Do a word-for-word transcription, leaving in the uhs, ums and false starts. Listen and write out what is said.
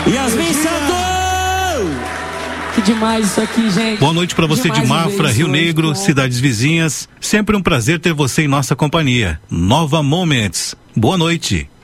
Yasmin Santos! Que demais isso aqui, gente. Boa noite para você demais de Mafra, Rio Negro, hoje, cidades vizinhas. Sempre um prazer ter você em nossa companhia. Nova Moments. Boa noite.